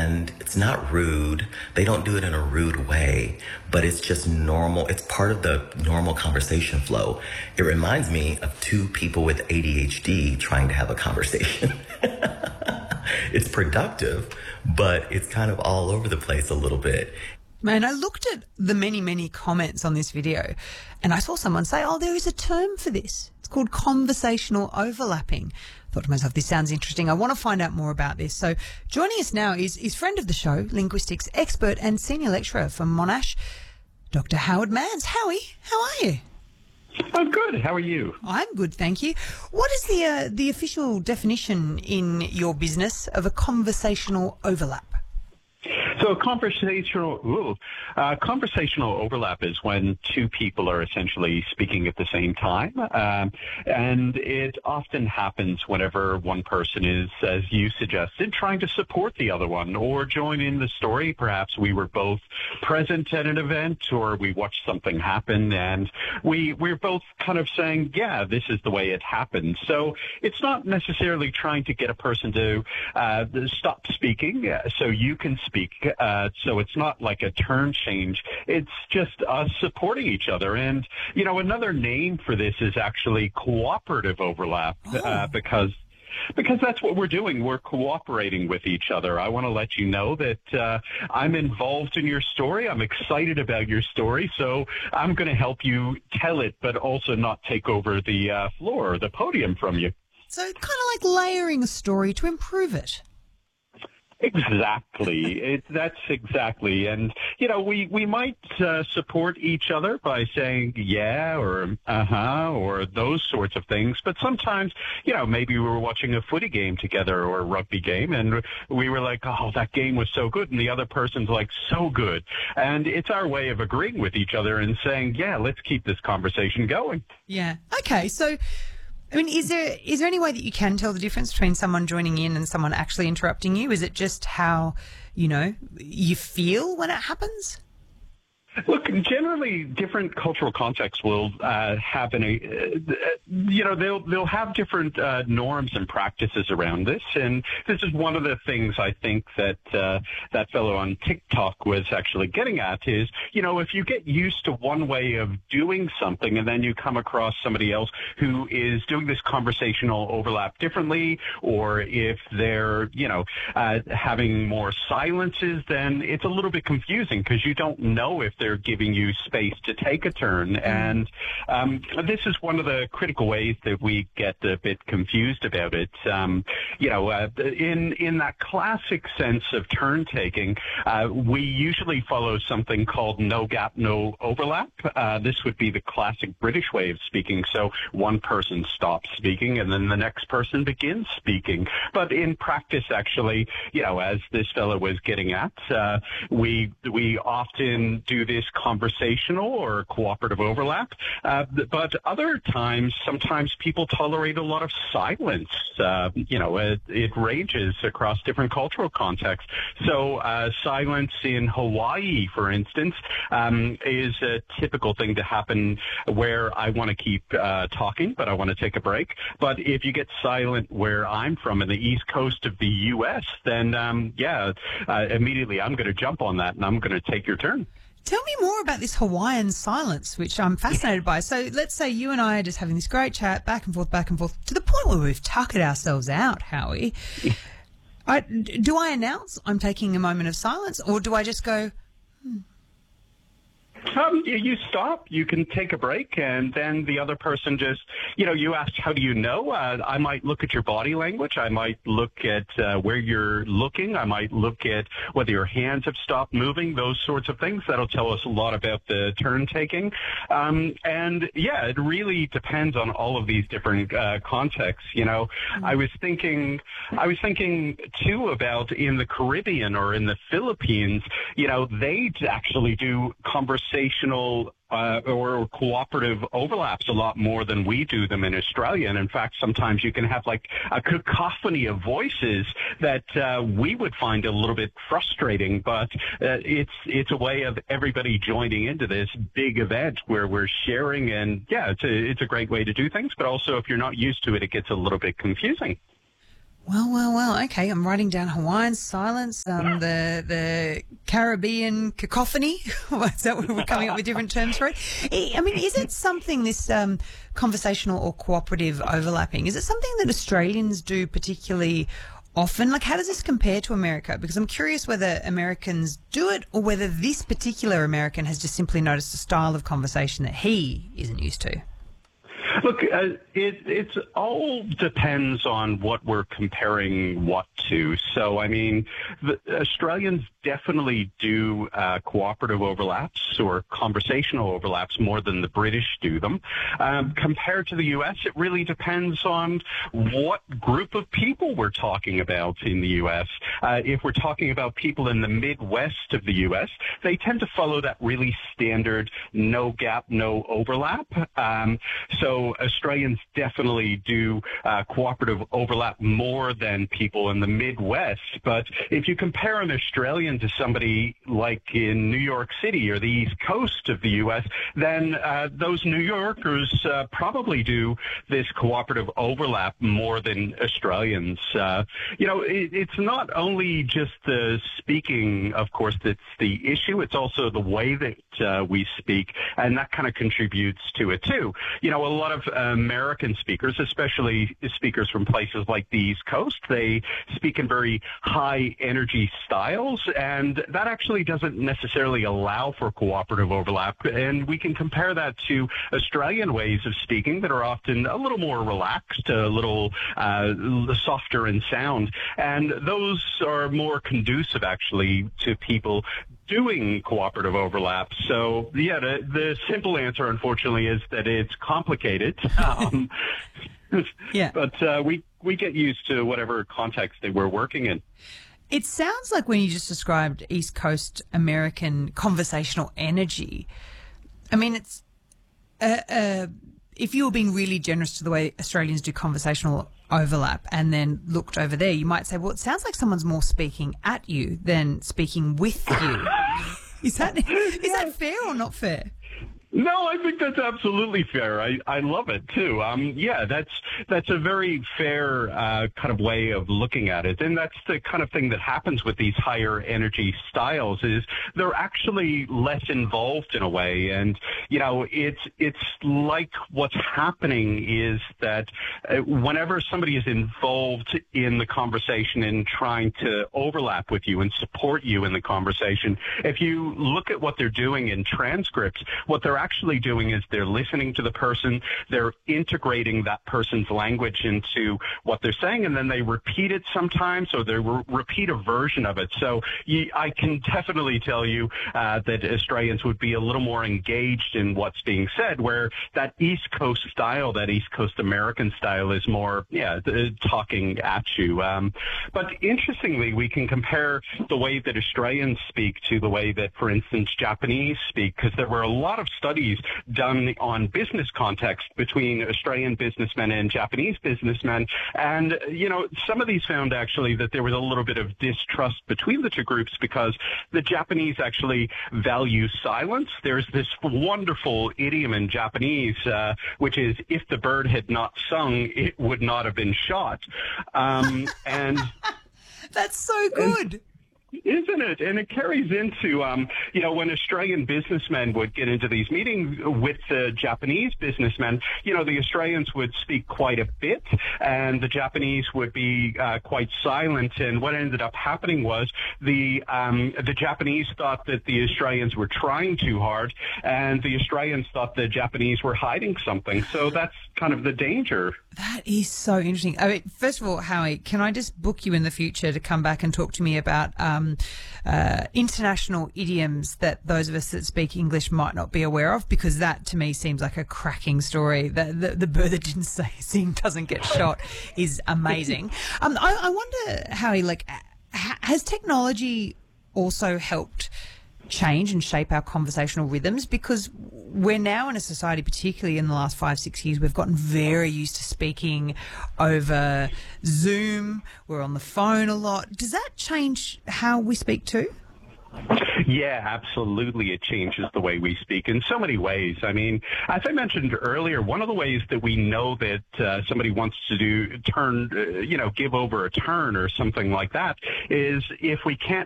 and it's not rude. They don't do it in a rude way, but it's just normal. It's part of the normal conversation flow. It reminds me of two people with ADHD trying to have a conversation. It's productive, but it's kind of all over the place a little bit. Man, I looked at the many, many comments on this video and I saw someone say, oh, there is a term for this. It's called conversational overlapping. I thought to myself, this sounds interesting. I want to find out more about this. So joining us now is friend of the show, linguistics expert and senior lecturer from Monash, Dr. Howard Manns. Howie, how are you? I'm good. How are you? I'm good, thank you. What is the official definition in your business of a conversational overlap? So conversational overlap is when two people are essentially speaking at the same time. And it often happens whenever one person is, as you suggested, trying to support the other one or join in the story. Perhaps we were both present at an event or we watched something happen and we're both kind of saying, yeah, this is the way it happened. So it's not necessarily trying to get a person to stop speaking so you can speak. So it's not like a turn change. It's just us supporting each other. And, you know, another name for this is actually cooperative overlap because that's what we're doing. We're cooperating with each other. I want to let you know that I'm involved in your story. I'm excited about your story. So I'm going to help you tell it, but also not take over the floor or the podium from you. So kind of like layering a story to improve it. Exactly. That's exactly. And, you know, we might support each other by saying, yeah, or or those sorts of things. But sometimes, you know, maybe we were watching a footy game together or a rugby game and we were like, oh, that game was so good. And the other person's like, so good. And it's our way of agreeing with each other and saying, yeah, let's keep this conversation going. Yeah. Okay. So, I mean, is there any way that you can tell the difference between someone joining in and someone actually interrupting you? Is it just how, you know, you feel when it happens? Look, generally, different cultural contexts will have they'll have different norms and practices around this, and this is one of the things I think that that fellow on TikTok was actually getting at is, you know, if you get used to one way of doing something and then you come across somebody else who is doing this conversational overlap differently, or if they're, you know, having more silences, then it's a little bit confusing because you don't know if they're giving you space to take a turn. And this is one of the critical ways that we get a bit confused about it. You know, in that classic sense of turn taking, we usually follow something called no gap, no overlap. This would be the classic British way of speaking. So one person stops speaking and then the next person begins speaking. But in practice, actually, you know, as this fellow was getting at, we often do this conversational or cooperative overlap, but other times, sometimes people tolerate a lot of silence. You know, it ranges across different cultural contexts. So silence in Hawaii, for instance, is a typical thing to happen where I want to keep talking, but I want to take a break. But if you get silent where I'm from in the East Coast of the U.S., then, immediately I'm going to jump on that and I'm going to take your turn. Tell me more about this Hawaiian silence, which I'm fascinated by. So let's say you and I are just having this great chat back and forth, to the point where we've tuckered ourselves out, Howie. Do I announce I'm taking a moment of silence, or do I just go, You stop, you can take a break, and then the other person just, you know, you asked, how do you know? I might look at your body language. I might look at where you're looking. I might look at whether your hands have stopped moving, those sorts of things. That'll tell us a lot about the turn taking. And yeah, it really depends on all of these different contexts. You know, I was thinking too about in the Caribbean or in the Philippines, you know, they actually do conversational or cooperative overlaps a lot more than we do them in Australia. And in fact, sometimes you can have like a cacophony of voices that we would find a little bit frustrating, but it's a way of everybody joining into this big event where we're sharing. And yeah, it's a great way to do things, but also if you're not used to it, it gets a little bit confusing. Well. Okay, I'm writing down Hawaiian silence, the Caribbean cacophony. Is that what we're coming up with different terms for it? I mean, is it something, this conversational or cooperative overlapping, is it something that Australians do particularly often? Like, how does this compare to America? Because I'm curious whether Americans do it or whether this particular American has just simply noticed a style of conversation that he isn't used to. Look, it all depends on what we're comparing what to. So, I mean, the Australians definitely do cooperative overlaps or conversational overlaps more than the British do them. Compared to the U.S., it really depends on what group of people we're talking about in the U.S. If we're talking about people in the Midwest of the U.S., they tend to follow that really standard no gap, no overlap. So Australians definitely do cooperative overlap more than people in the Midwest. But if you compare an Australian to somebody like in New York City or the East Coast of the U.S., then those New Yorkers probably do this cooperative overlap more than Australians. It's not only just the speaking, of course, that's the issue. It's also the way that we speak, and that kind of contributes to it too. A lot of American speakers, especially speakers from places like the East Coast, they speak in very high energy styles, and that actually doesn't necessarily allow for cooperative overlap. And we can compare that to Australian ways of speaking that are often a little more relaxed, a little softer in sound, and those are more conducive actually to people doing cooperative overlap. So, yeah, the simple answer, unfortunately, is that it's complicated. Yeah. But we get used to whatever context that we're working in. It sounds like when you just described East Coast American conversational energy, I mean, it's if you were being really generous to the way Australians do conversational overlap and then looked over there, you might say, well, it sounds like someone's more speaking at you than speaking with you. Is that fair or not fair? No, I think that's absolutely fair. I love it too. That's a very fair kind of way of looking at it, and that's the kind of thing that happens with these higher energy styles. Is they're actually less involved in a way, and it's like what's happening is that whenever somebody is involved in the conversation and trying to overlap with you and support you in the conversation, if you look at what they're doing in transcripts, what they're actually doing is they're listening to the person, they're integrating that person's language into what they're saying, and then they repeat it sometimes, or they repeat a version of it. So I can definitely tell you that Australians would be a little more engaged in what's being said, where that East Coast style, that East Coast American style is more, talking at you. But interestingly, we can compare the way that Australians speak to the way that, for instance, Japanese speak, because there were a lot of studies done on business context between Australian businessmen and Japanese businessmen. And, some of these found actually that there was a little bit of distrust between the two groups because the Japanese actually value silence. There's this wonderful idiom in Japanese, which is, if the bird had not sung, it would not have been shot. And that's so good. Isn't it? And it carries into, when Australian businessmen would get into these meetings with the Japanese businessmen, the Australians would speak quite a bit and the Japanese would be quite silent. And what ended up happening was the Japanese thought that the Australians were trying too hard, and the Australians thought the Japanese were hiding something. So that's kind of the danger. That is so interesting. I mean, first of all, Howie, can I just book you in the future to come back and talk to me about international idioms that those of us that speak English might not be aware of? Because that, to me, seems like a cracking story. The bird that didn't sing doesn't get shot is amazing. I wonder, Howie, has technology also helped change and shape our conversational rhythms? Because we're now in a society, particularly in the last 5-6 years, we've gotten very used to speaking over Zoom. We're on the phone a lot. Does that change how we speak too? Yeah, absolutely. It changes the way we speak in so many ways. I mean, as I mentioned earlier, one of the ways that we know that somebody wants to give over a turn or something like that is if we can't